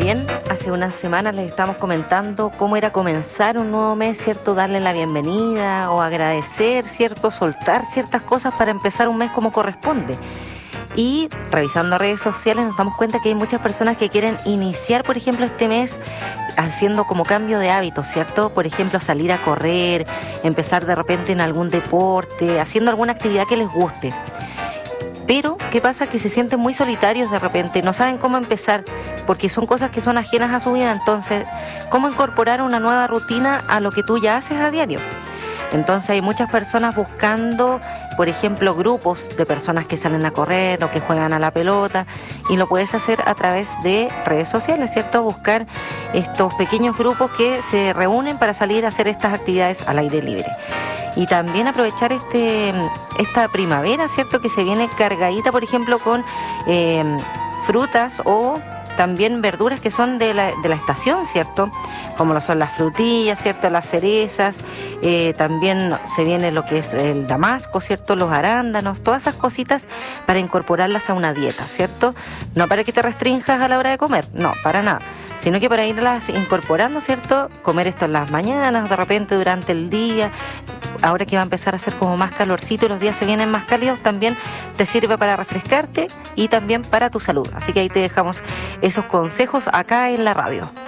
Bien, hace unas semanas les estábamos comentando cómo era comenzar un nuevo mes, ¿cierto? Darle la bienvenida o agradecer, ¿cierto? Soltar ciertas cosas para empezar un mes como corresponde. Y revisando redes sociales nos damos cuenta que hay muchas personas que quieren iniciar, por ejemplo, este mes haciendo como cambio de hábitos, ¿cierto? Por ejemplo, salir a correr, empezar de repente en algún deporte, haciendo alguna actividad que les guste. Pero, ¿qué pasa? Que se sienten muy solitarios de repente, no saben cómo empezar, porque son cosas que son ajenas a su vida. Entonces, ¿cómo incorporar una nueva rutina a lo que tú ya haces a diario? Entonces hay muchas personas buscando, por ejemplo, grupos de personas que salen a correr o que juegan a la pelota, y lo puedes hacer a través de redes sociales, ¿cierto? Buscar estos pequeños grupos que se reúnen para salir a hacer estas actividades al aire libre. Y también aprovechar esta primavera, ¿cierto? Que se viene cargadita, por ejemplo, con frutas o también verduras que son de la estación, ¿cierto? Como lo son las frutillas, ¿cierto? Las cerezas, también se viene lo que es el damasco, ¿cierto? Los arándanos, todas esas cositas para incorporarlas a una dieta, ¿cierto? No para que te restrinjas a la hora de comer, no, para nada, sino que para irlas incorporando, ¿cierto? Comer esto en las mañanas, de repente durante el día. Ahora que va a empezar a hacer como más calorcito y los días se vienen más cálidos, también te sirve para refrescarte y también para tu salud. Así que ahí te dejamos esos consejos acá en la radio.